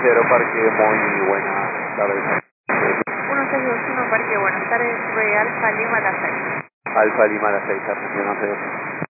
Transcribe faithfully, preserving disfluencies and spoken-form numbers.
cero, Parque Muy, buenas tardes. uno seis dos uno, Parque Buenas tardes, Royal Alfa Lima La seis. Alfa Lima, la seis, atención, no sé.